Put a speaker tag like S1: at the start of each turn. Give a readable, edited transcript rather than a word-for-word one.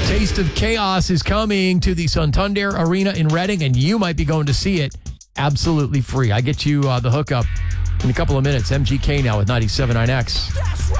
S1: Taste of Chaos is coming to the Santander Arena in Reading, and you might be going to see it absolutely free. I get you the hookup in a couple of minutes. MGK now with 97.9X.